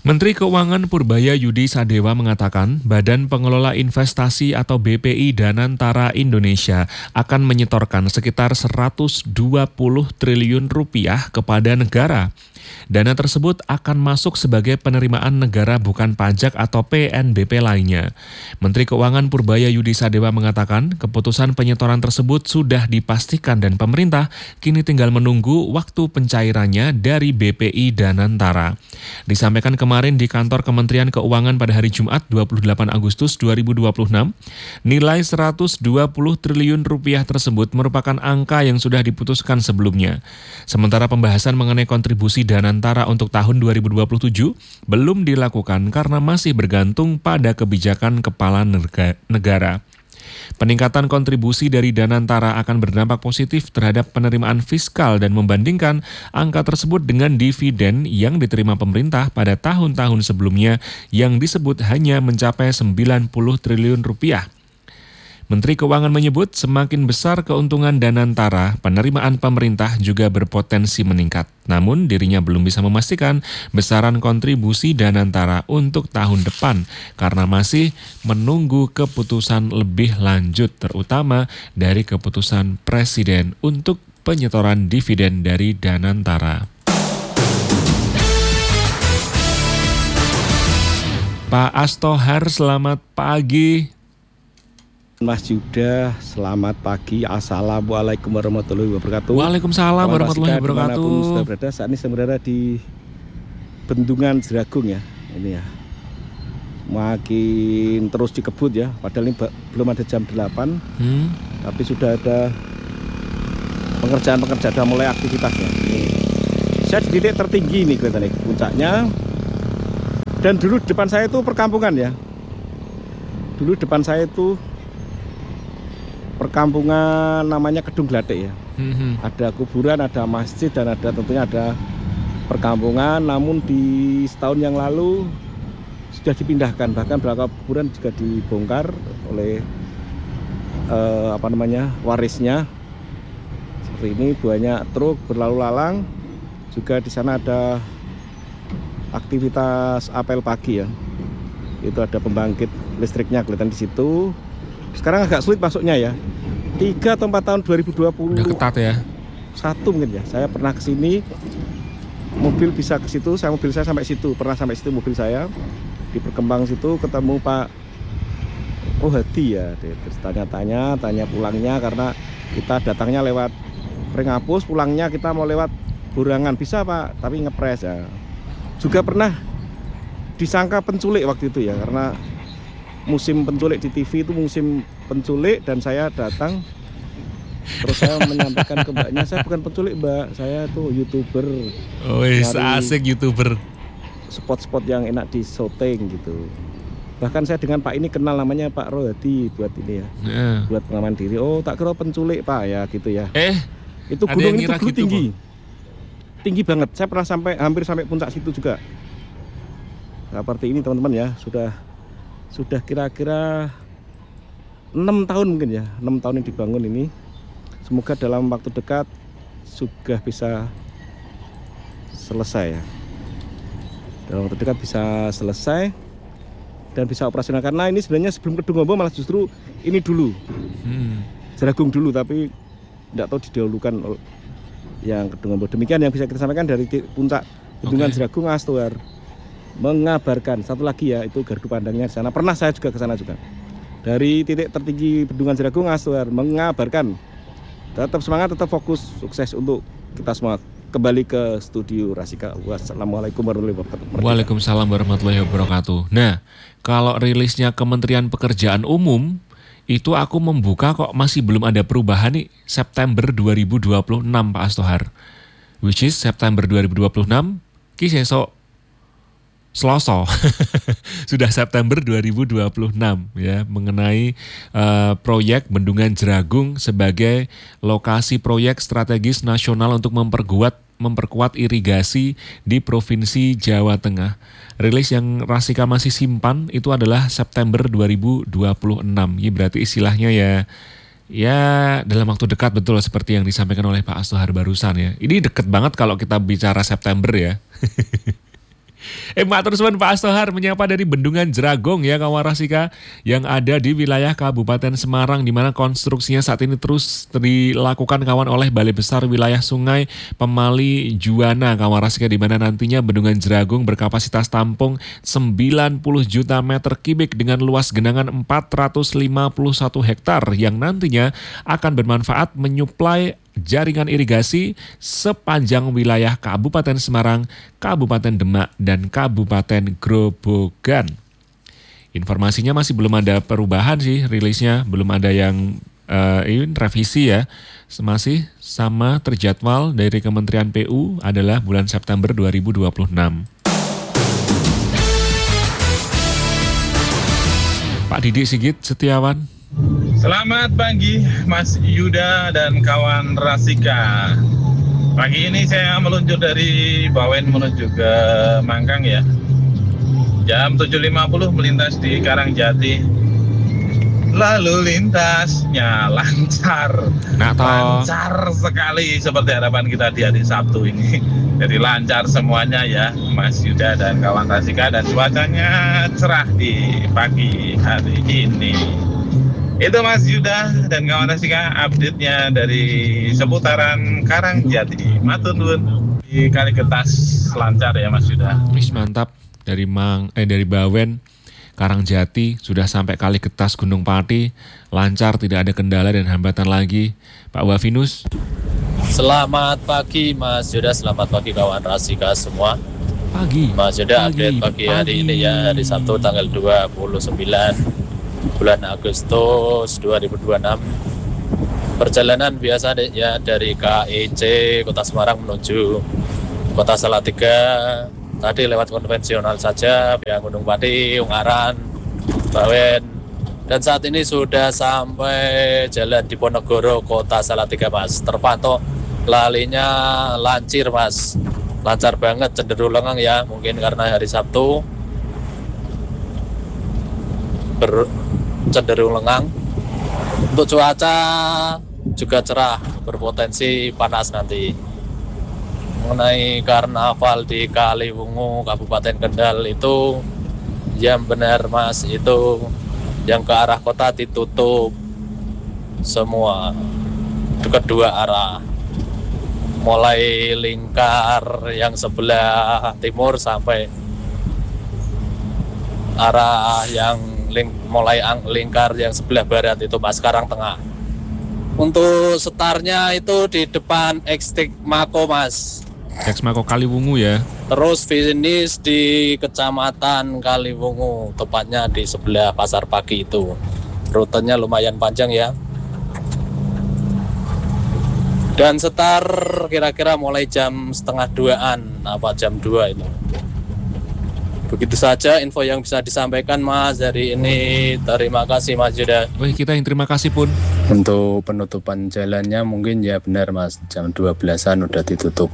Menteri Keuangan Purbaya Yudi Sadewa mengatakan Badan Pengelola Investasi atau BPI Danantara Indonesia akan menyetorkan sekitar 120 triliun rupiah kepada negara. Dana tersebut akan masuk sebagai penerimaan negara bukan pajak atau PNBP lainnya. Menteri Keuangan Purbaya Yudi Sadewa mengatakan keputusan penyetoran tersebut sudah dipastikan dan pemerintah kini tinggal menunggu waktu pencairannya dari BPI Danantara. Disampaikan kemarin di kantor Kementerian Keuangan pada hari Jumat 28 Agustus 2026, nilai 120 triliun rupiah tersebut merupakan angka yang sudah diputuskan sebelumnya. Sementara pembahasan mengenai kontribusi Danantara untuk tahun 2027 belum dilakukan karena masih bergantung pada kebijakan kepala negara. Peningkatan kontribusi dari Danantara akan berdampak positif terhadap penerimaan fiskal dan membandingkan angka tersebut dengan dividen yang diterima pemerintah pada tahun-tahun sebelumnya yang disebut hanya mencapai 90 triliun rupiah. Menteri Keuangan menyebut semakin besar keuntungan Danantara, penerimaan pemerintah juga berpotensi meningkat. Namun dirinya belum bisa memastikan besaran kontribusi Danantara untuk tahun depan karena masih menunggu keputusan lebih lanjut terutama dari keputusan Presiden untuk penyetoran dividen dari Danantara. Pak Astohar, selamat pagi. Mas Yuda, selamat pagi. Assalamualaikum warahmatullahi wabarakatuh. Waalaikumsalam warahmatullahi wabarakatuh. Dimanapun sudah berada, saat ini saya berada di Bendungan Jeragung ya. Ini ya, makin terus dikebut ya. Padahal ini belum ada jam 8, tapi sudah ada pengerjaan sudah mulai aktivitasnya. Saya di titik tertinggi nih kelihatan nih puncaknya. Dan dulu depan saya itu perkampungan ya. Dulu depan saya itu perkampungan namanya Kedung Glatik ya. Ada kuburan, ada masjid, dan ada tentunya ada perkampungan. Namun di setahun yang lalu sudah dipindahkan. Bahkan beberapa kuburan juga dibongkar oleh warisnya. Seperti ini banyak truk berlalu lalang. Juga di sana ada aktivitas apel pagi ya. Itu ada pembangkit listriknya kelihatan di situ. Sekarang agak sulit masuknya ya. 3 atau 4 tahun 2020. Udah ketat ya. 1 mungkin ya. Saya pernah ke sini. Mobil bisa ke situ, mobil saya sampai situ. Pernah sampai situ mobil saya. Di Perkembang situ ketemu Pak Rohadi ya. Terus tanya pulangnya karena kita datangnya lewat Renghapus, pulangnya kita mau lewat Burangan. Bisa Pak, tapi ngepres ya. Juga pernah disangka penculik waktu itu ya, karena musim penculik di TV itu musim penculik dan saya datang terus saya menyampaikan ke mbaknya, saya bukan penculik mbak, saya tuh YouTuber. Oh, asik YouTuber. Spot-spot yang enak di syuting gitu. Bahkan saya dengan Pak ini kenal, namanya Pak Rohadi buat ini ya. Buat pengaman diri. Oh, tak kira penculik Pak ya gitu ya. Itu gunung itu dulu gitu, tinggi. Tinggi banget. Saya pernah hampir sampai puncak situ juga. Seperti ini teman-teman ya, sudah kira-kira 6 tahun mungkin ya, 6 tahun yang dibangun ini. Semoga dalam waktu dekat sudah bisa selesai ya. Dalam waktu dekat bisa selesai dan bisa operasional. Karena ini sebenarnya sebelum Kedung Ombo malah justru ini dulu, Jeragung dulu, tapi tidak tahu didahulukan yang Kedung Ombo. Demikian yang bisa kita sampaikan dari puncak Bendungan Jeragung. Astohar mengabarkan satu lagi ya, itu gardu pandangnya di sana. Pernah saya juga ke sana juga. Dari titik tertinggi Bendungan Jeragung, Astohar mengabarkan tetap semangat, tetap fokus, sukses untuk kita semua. Kembali ke studio Rasika. Wassalamualaikum warahmatullahi wabarakatuh. Waalaikumsalam warahmatullahi wabarakatuh. Nah, kalau rilisnya Kementerian Pekerjaan Umum itu aku membuka kok masih belum ada perubahan nih, September 2026 Pak Astohar. Which is September 2026 ki sesok Selasa. Sudah September 2026 ya, mengenai proyek Bendungan Jeragung sebagai lokasi proyek strategis nasional untuk memperkuat irigasi di Provinsi Jawa Tengah. Rilis yang Rasika masih simpan itu adalah September 2026. Ini berarti istilahnya ya dalam waktu dekat, betul seperti yang disampaikan oleh Pak Astohar barusan ya. Ini deket banget kalau kita bicara September ya. Matur suwun Pak Astohar menyapa dari Bendungan Jeragong ya kawan Rasika yang ada di wilayah Kabupaten Semarang di mana konstruksinya saat ini terus dilakukan kawan oleh Balai Besar Wilayah Sungai Pemali Juwana kawan Rasika di mana nantinya Bendungan Jeragong berkapasitas tampung 90 juta meter kubik dengan luas genangan 451 hektar yang nantinya akan bermanfaat menyuplai jaringan irigasi sepanjang wilayah Kabupaten Semarang, Kabupaten Demak, dan Kabupaten Grobogan. Informasinya masih belum ada perubahan sih rilisnya, belum ada yang revisi ya. Masih sama terjadwal dari Kementerian PU adalah bulan September 2026. Pak Didik Sigit Setiawan. Selamat pagi Mas Yuda dan kawan Rasika. Pagi ini saya meluncur dari Bawen menuju ke Mangkang ya. Jam 7.50 melintas di Karangjati. Lalu lintasnya lancar. Lancar sekali seperti harapan kita di hari Sabtu ini. Jadi lancar semuanya ya Mas Yuda dan kawan Rasika, dan cuacanya cerah di pagi hari ini. Itu Mas Yuda dan kawan Rasika update-nya dari seputaran Karangjati. Matur nuwun. Di Kaligetas lancar ya Mas Yuda. Wis mantap dari Bawen Karangjati sudah sampai Kaligetas Gunung Pati lancar, tidak ada kendala dan hambatan lagi. Pak Wafinus. Selamat pagi Mas Yuda, selamat pagi kawan Rasika semua. Pagi. Mas Yuda update pagi hari ini ya, hari Sabtu tanggal 29 bulan Agustus 2026. Perjalanan biasa ya dari KIC Kota Semarang menuju Kota Salatiga. Tadi lewat konvensional saja, via Gunung Pati, Ungaran, Bawen. Dan saat ini sudah sampai jalan Diponegoro, Kota Salatiga Mas. Terpantau lalinya lancir Mas. Lancar banget, cenderung lengang ya, mungkin karena hari Sabtu. Cenderung lengang. Untuk cuaca juga cerah, berpotensi panas nanti. Mengenai karnaval di Kaliwungu, Kabupaten Kendal itu yang benar Mas, itu yang ke arah kota ditutup semua kedua arah, mulai lingkar yang sebelah timur sampai arah yang mulai lingkar yang sebelah barat itu Mas, sekarang tengah. Untuk setarnya itu di depan Ekstik Mako Mas. Eksmako Kaliwungu ya. Terus finish di Kecamatan Kaliwungu, tepatnya di sebelah Pasar Pagi itu. Rutenya lumayan panjang ya. Dan setar kira-kira mulai jam 1:30-an, apa jam 2 itu. Begitu saja info yang bisa disampaikan Mas hari ini. Terima kasih Mas Yuda. Wih, kita yang terima kasih pun. Untuk penutupan jalannya mungkin ya benar Mas, jam 12-an udah ditutup.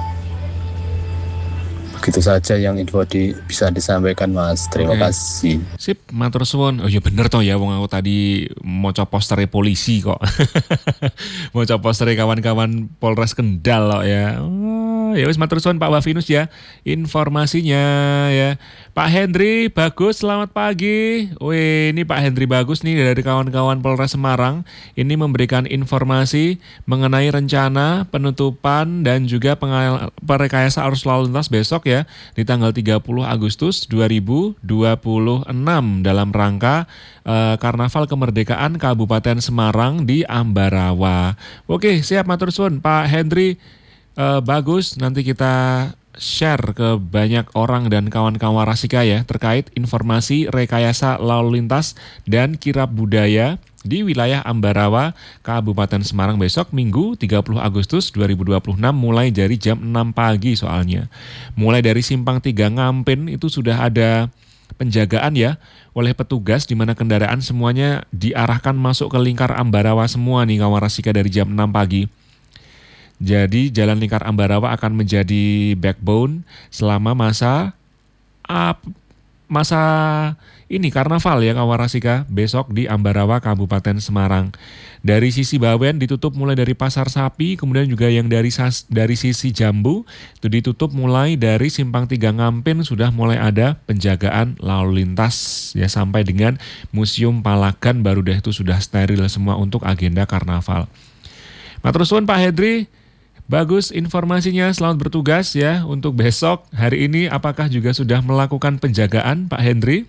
Begitu saja yang info bisa disampaikan Mas. Terima kasih. Sip, matur suwun. Oh iya bener toh ya, wong aku tadi maca postere polisi kok. Maca postere kawan-kawan Polres Kendal kok ya. Oh, ya wis matur suwun Pak Wafinus ya informasinya ya. Pak Hendri Bagus, selamat pagi. Wih, ini Pak Hendri Bagus nih dari kawan-kawan Polres Semarang. Ini memberikan informasi mengenai rencana penutupan dan juga perekayasa arus lalu lintas besok ya di tanggal 30 Agustus 2026 dalam rangka Karnaval Kemerdekaan Kabupaten Semarang di Ambarawa. Oke, siap matur suwun Pak Hendri Bagus, nanti kita share ke banyak orang dan kawan-kawan Rasika ya terkait informasi rekayasa lalu lintas dan kirab budaya di wilayah Ambarawa, Kabupaten Semarang besok Minggu 30 Agustus 2026 mulai dari jam 6 pagi soalnya. Mulai dari Simpang 3 Ngampen itu sudah ada penjagaan ya oleh petugas di mana kendaraan semuanya diarahkan masuk ke lingkar Ambarawa semua nih kawan Rasika dari jam 6 pagi. Jadi jalan lingkar Ambarawa akan menjadi backbone selama masa masa ini karnaval ya Kawarasika besok di Ambarawa Kabupaten Semarang. Dari sisi Bawen ditutup mulai dari Pasar Sapi, kemudian juga yang dari sisi Jambu itu ditutup mulai dari Simpang 3 Ngampin, sudah mulai ada penjagaan lalu lintas ya sampai dengan Museum Palagan, baru deh itu sudah steril semua untuk agenda karnaval. Matur suwun Pak Hedri. Bagus informasinya, selamat bertugas ya untuk besok. Hari ini apakah juga sudah melakukan penjagaan Pak Hendri?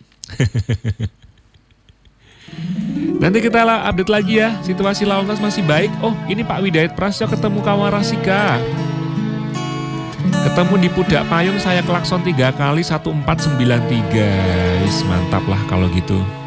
Nanti kita update lagi ya, situasi lalu lintas masih baik. Oh ini Pak Widayat Prasyo ketemu Kawarasika. Ketemu di Pudak Payung, saya klakson 3 kali 1493. Mantap lah kalau gitu.